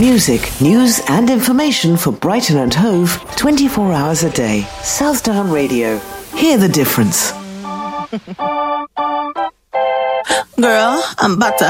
Music, news and information for Brighton and Hove 24 hours a day. Southdown Radio. Hear the difference. Girl, I'm about to